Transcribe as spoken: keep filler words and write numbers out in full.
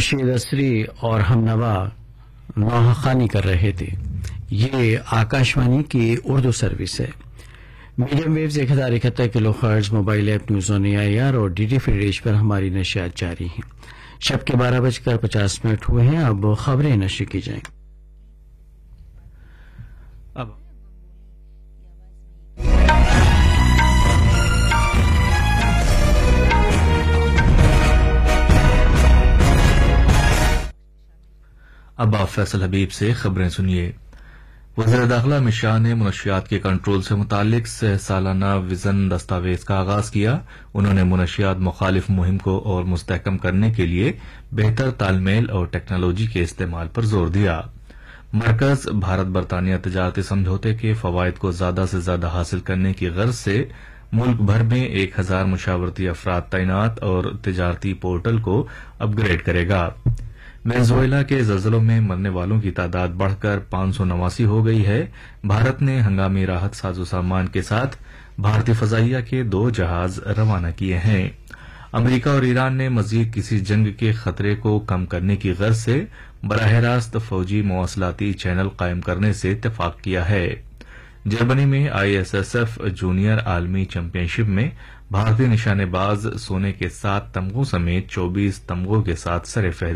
رشید اسری اور ہم نوا نوحہ خوانی کر رہے تھے. یہ آکاشوانی کی اردو سروس ہے. میڈیم ویوز ایک ہزار اکہتر کلو خرچ mobile app news on a I R اور ڈی ڈی فری ڈیش پر ہماری نشریات جاری ہیں. شب کے بارہ بج کر پچاس منٹ ہوئے ہیں. اب خبریں نشر کی جائیں. اب اب آپ فیصل حبیب سے خبریں سنیے. وزیر داخلہ امت شاہ نے منشیات کے کنٹرول سے متعلق سہ سالانہ وژن دستاویز کا آغاز کیا. انہوں نے منشیات مخالف مہم کو اور مستحکم کرنے کے لیے بہتر تال میل اور ٹیکنالوجی کے استعمال پر زور دیا. مرکز بھارت برطانیہ تجارتی سمجھوتے کے فوائد کو زیادہ سے زیادہ حاصل کرنے کی غرض سے ملک بھر میں ایک ہزار مشاورتی افراد تعینات اور تجارتی پورٹل کو اپ گریڈ کرے گا. وینزویلا کے زلزلوں میں مرنے والوں کی تعداد بڑھ کر پانچ سو نواسی ہو گئی ہے. بھارت نے ہنگامی راحت ساز و سامان کے ساتھ بھارتی فضائیہ کے دو جہاز روانہ کیے ہیں. امریکہ اور ایران نے مزید کسی جنگ کے خطرے کو کم کرنے کی غرض سے براہ راست فوجی مواصلاتی چینل قائم کرنے سے اتفاق کیا ہے. جرمنی میں I S S F junior عالمی چیمپئن شپ میں بھارتی نشانے باز سونے کے سات تمغوں سمیت چوبیس تمغوں کے ساتھ سرفہرست